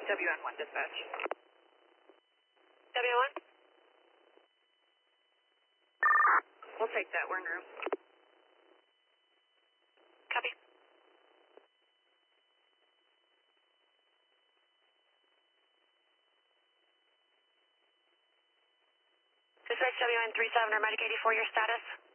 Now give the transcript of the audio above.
WN1 dispatch. WN1? We'll take that. We're in room. Copy. Dispatch WN37 or Medic 84, your status?